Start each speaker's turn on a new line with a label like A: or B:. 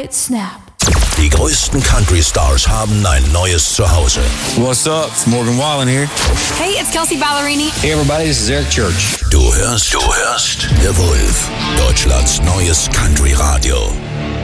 A: it snap.
B: Die größten Country-Stars haben ein neues Zuhause.
C: What's up? It's Morgan Wallen here.
D: Hey, it's Kelsey Ballerini.
C: Hey everybody, this is Eric Church.
B: Du hörst The Wolf, Deutschlands neues Country-Radio.